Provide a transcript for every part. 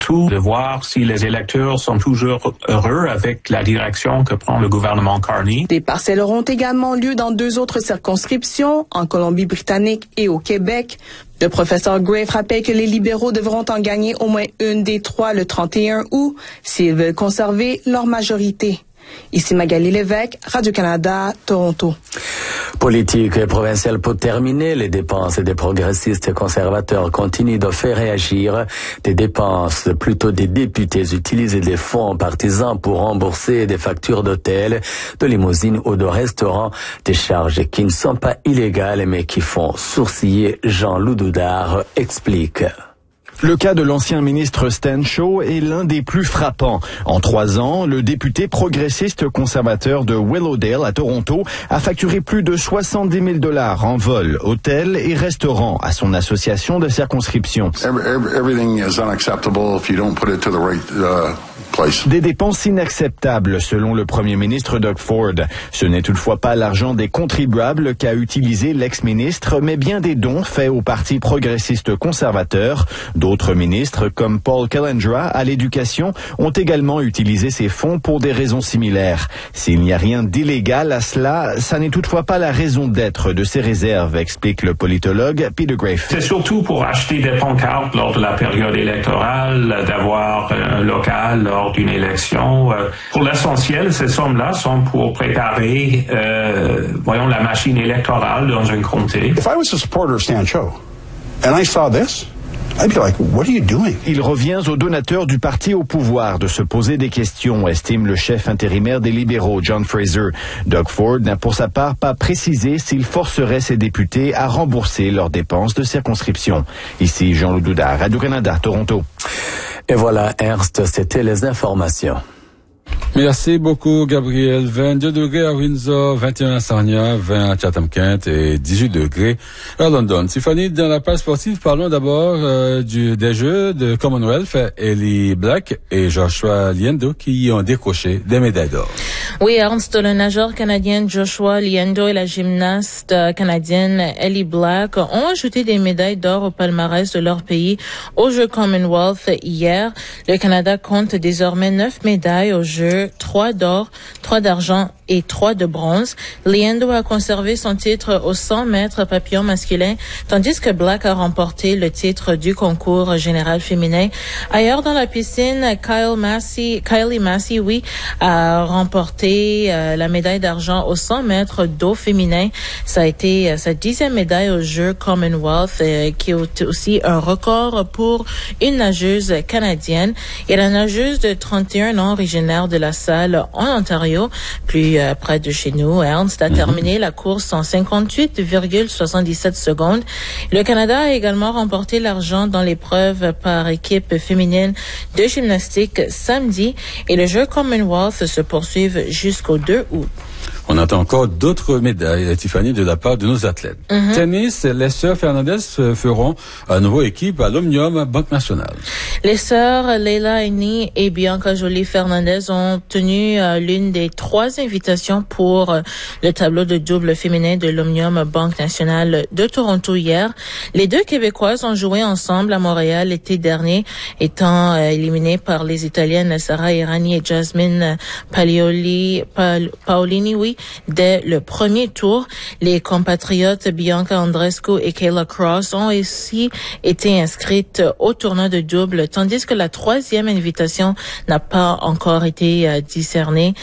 surtout de voir si les électeurs sont toujours heureux avec la direction que prend le gouvernement Carney. Des partiels auront également lieu dans 2 autres circonscriptions, en Colombie-Britannique et au Québec. Le professeur Graves rappelle que les libéraux devront en gagner au moins une des 3 le 31 août s'ils veulent conserver leur majorité. Ici Magali Lévesque, Radio-Canada, Toronto. Politique provinciale pour terminer, les dépenses des progressistes conservateurs continuent de faire réagir. Des dépenses, plutôt des députés utilisent des fonds partisans pour rembourser des factures d'hôtel, de limousines ou de restaurants, des charges qui ne sont pas illégales mais qui font sourciller. Jean-Loup Doudard explique. Le cas de l'ancien ministre Stan Shaw est l'un des plus frappants. En 3 ans, le député progressiste conservateur de Willowdale à Toronto a facturé plus de 70 000 $ en vol, hôtel et restaurant à son association de circonscription. Everything is unacceptable if you don't put it to the right place. Des dépenses inacceptables selon le premier ministre Doug Ford. Ce n'est toutefois pas l'argent des contribuables qu'a utilisé l'ex-ministre, mais bien des dons faits au Parti progressiste conservateur. D'autres ministres, comme Paul Kelendra à l'éducation, ont également utilisé ces fonds pour des raisons similaires. S'il n'y a rien d'illégal à cela, ça n'est toutefois pas la raison d'être de ces réserves, explique le politologue Peter Graves. C'est surtout pour acheter des pancartes lors de la période électorale, d'avoir un local lors d'une élection. Pour l'essentiel, ces sommes-là sont pour préparer, la machine électorale dans un comté. If I was a supporter of Stan Shaw and I saw this, I'd be like, what are you doing? Il revient aux donateurs du parti au pouvoir de se poser des questions, estime le chef intérimaire des libéraux, John Fraser. Doug Ford n'a pour sa part pas précisé s'il forcerait ses députés à rembourser leurs dépenses de circonscription. Ici Jean-Loup Doudard, Radio-Canada, Toronto. Et voilà, Ernst, c'était les informations. Merci beaucoup, Gabriel. 22 degrés à Windsor, 21 à Sarnia, 20 à Chatham-Kent et 18 degrés à London. Tiffany, dans la page sportive, parlons d'abord des Jeux de Commonwealth. Ellie Black et Joshua Liendo qui ont décroché des médailles d'or. Oui, Ernst, le nageur canadien Joshua Liendo et la gymnaste canadienne Ellie Black ont ajouté des médailles d'or au palmarès de leur pays aux Jeux Commonwealth hier. Le Canada compte désormais 9 médailles aux Jeux, 3 d'or, 3 d'argent et 3 de bronze. Liendo a conservé son titre aux 100 mètres papillon masculin, tandis que Black a remporté le titre du concours général féminin. Ailleurs dans la piscine, Kylie Massey, a remporté la médaille d'argent aux 100 mètres d'eau féminin. Ça a été sa 10e médaille aux Jeux Commonwealth, qui est aussi un record pour une nageuse canadienne. Et la nageuse de 31 ans, originaire de La Salle en Ontario, plus près de chez nous, Ernst, a terminé la course en 58,77 secondes. Le Canada a également remporté l'argent dans l'épreuve par équipe féminine de gymnastique samedi et les Jeux Commonwealth se poursuivent jusqu'au 2 août. On attend encore d'autres médailles, Tiffany, de la part de nos athlètes. Tennis, les sœurs Fernandez feront à nouveau équipe à l'Omnium Banque Nationale. Les sœurs Leila Eni et Bianca Jolie Fernandez ont obtenu l'une des 3 invitations pour le tableau de double féminin de l'Omnium Banque Nationale de Toronto hier. Les 2 Québécoises ont joué ensemble à Montréal l'été dernier, étant éliminées par les Italiennes Sarah Errani et Jasmine Paolini, dès le premier tour. Les compatriotes Bianca Andreescu et Kayla Cross ont aussi été inscrites au tournoi de double, tandis que la 3e invitation n'a pas encore été décernée,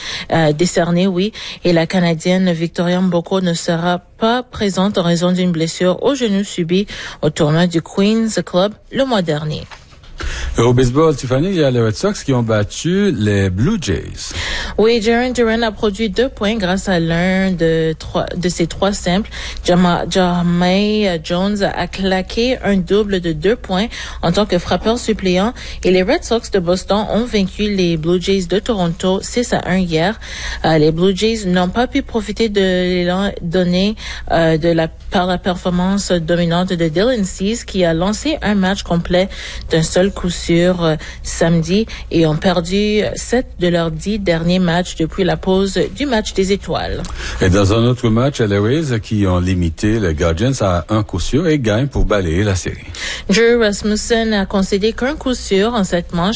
et la Canadienne Victoria Mboko ne sera pas présente en raison d'une blessure au genou subie au tournoi du Queen's Club le mois dernier. Au baseball, Tiffany, il y a les Red Sox qui ont battu les Blue Jays. Oui, Jarren Duran a produit 2 points grâce à l'un de ses 3 simples. Jahmai Jones a claqué un double de 2 points en tant que frappeur suppléant et les Red Sox de Boston ont vaincu les Blue Jays de Toronto 6-1 hier. Les Blue Jays n'ont pas pu profiter de l'élan donné par la performance dominante de Dylan Cease qui a lancé un match complet d'un seul coup sûr samedi et ont perdu 7 de leurs 10 derniers matchs depuis la pause du match des étoiles. Et dans un autre match, les Rays qui ont limité les Guardians à un coup sûr et gagnent pour balayer la série. Drew Rasmussen a concédé qu'un coup sûr en cette manche